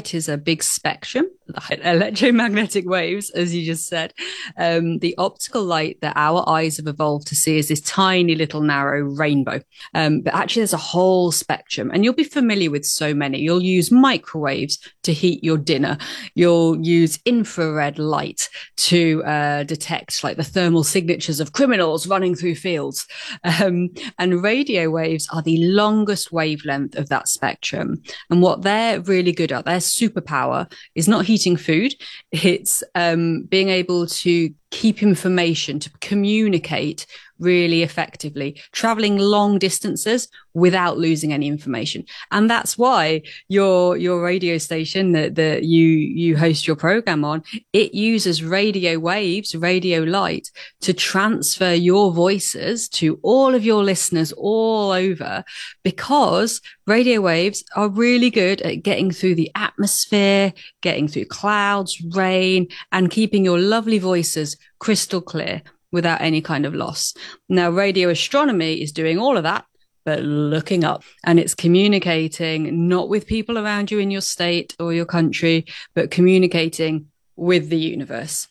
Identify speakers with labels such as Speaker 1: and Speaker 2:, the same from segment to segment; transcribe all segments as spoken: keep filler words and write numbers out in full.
Speaker 1: light is a big spectrum, electromagnetic waves, as you just said. Um, the optical light that our eyes have evolved to see is this tiny little narrow rainbow. Um, but actually, there's a whole spectrum, and you'll be familiar with so many. You'll use microwaves to heat your dinner. You'll use infrared light to uh, detect like the thermal signatures of criminals running through fields. Um, and radio waves are the longest wavelength of that spectrum. And what they're really good at, their superpower, is not heating food. It's um, being able to keep information, to communicate really effectively, traveling long distances without losing any information. And that's why your your radio station that, that you you host your program on, it uses radio waves, radio light, to transfer your voices to all of your listeners all over, because radio waves are really good at getting through the atmosphere, getting through clouds, rain, and keeping your lovely voices crystal clear without any kind of loss. Now, radio astronomy is doing all of that, but looking up, and it's communicating not with people around you in your state or your country, but communicating with the universe.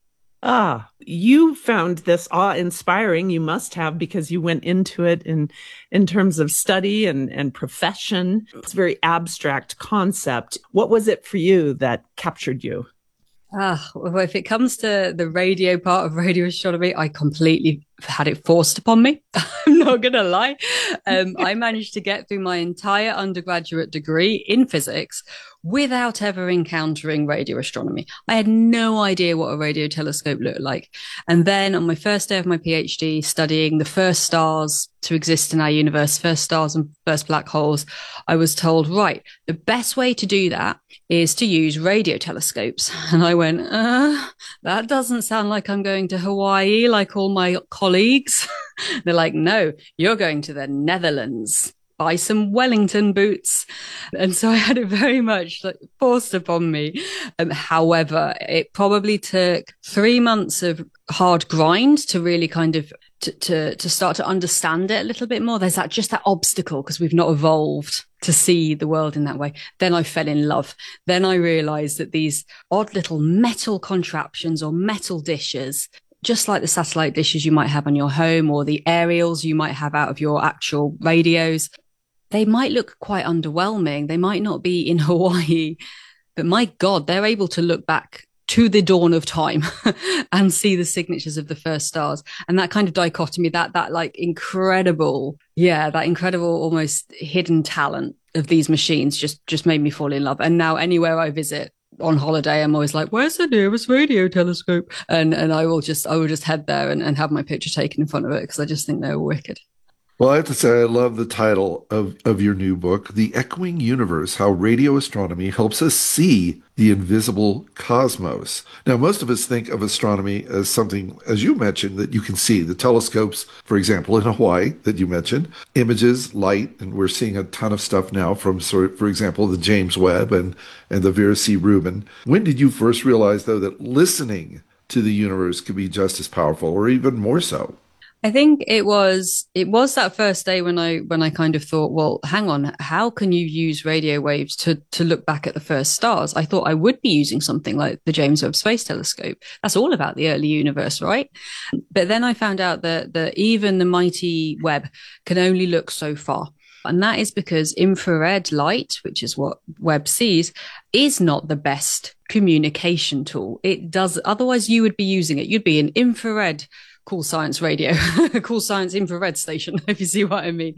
Speaker 2: Ah, you found this awe-inspiring. You must have, because you went into it in in terms of study and, and profession. It's a very abstract concept. What was it for you that captured you?
Speaker 1: Ah, well, if it comes to the radio part of radio astronomy, I completely had it forced upon me. I'm not going to lie. Um, I managed to get through my entire undergraduate degree in physics without ever encountering radio astronomy. I had no idea what a radio telescope looked like. And then on my first day of my PhD, studying the first stars to exist in our universe, first stars and first black holes, I was told, right, the best way to do that is to use radio telescopes. And I went, uh, that doesn't sound like I'm going to Hawaii like all my colleagues. They're like, no, you're going to the Netherlands. Buy some Wellington boots. And so I had it very much like forced upon me. Um, however, it probably took three months of hard grind to really kind of to, to, to start to understand it a little bit more. There's that just that obstacle because we've not evolved to see the world in that way. Then I fell in love. Then I realized that these odd little metal contraptions or metal dishes, just like the satellite dishes you might have on your home or the aerials you might have out of your actual radios, they might look quite underwhelming. They might not be in Hawaii, but my God, they're able to look back to the dawn of time and see the signatures of the first stars. And that kind of dichotomy, that, that like incredible, yeah, that incredible, almost hidden talent of these machines just, just made me fall in love. And now anywhere I visit on holiday, I'm always like, where's the nearest radio telescope? And, and I will just, I will just head there and, and have my picture taken in front of it because I just think they're wicked.
Speaker 3: Well, I have to say, I love the title of, of your new book, The Echoing Universe, How Radio Astronomy Helps Us See the Invisible Cosmos. Now, most of us think of astronomy as something, as you mentioned, that you can see. The telescopes, for example, in Hawaii that you mentioned, images, light, and we're seeing a ton of stuff now from, for example, the James Webb and, and the Vera C. Rubin. When did you first realize, though, that listening to the universe could be just as powerful or even more so?
Speaker 1: I think it was it was that first day when I when I kind of thought, well, hang on, how can you use radio waves to to look back at the first stars? I thought I would be using something like the James Webb Space Telescope. That's all about the early universe, right? But then I found out that that even the mighty Webb can only look so far. And that is because infrared light, which is what Webb sees, is not the best communication tool. It does, otherwise you would be using it. You'd be an infrared Cool Science radio, Cool Science infrared station, if you see what I mean.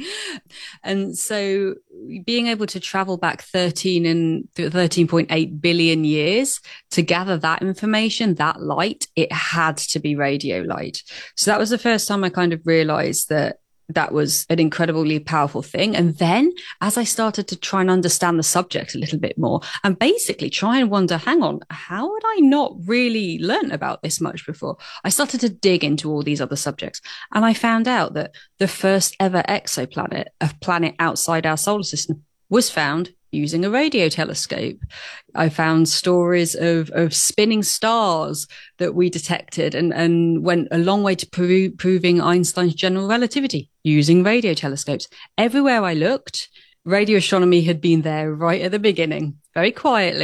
Speaker 1: And so being able to travel back thirteen and thirteen point eight billion years to gather that information, that light, it had to be radio light. So that was the first time I kind of realized that that was an incredibly powerful thing. And then as I started to try and understand the subject a little bit more and basically try and wonder, hang on, how had I not really learned about this much before? I started to dig into all these other subjects. And I found out that the first ever exoplanet, a planet outside our solar system, was found using a radio telescope. I found stories of, of spinning stars that we detected and, and went a long way to pro- proving Einstein's general relativity using radio telescopes. Everywhere I looked, radio astronomy had been there right at the beginning, very quietly.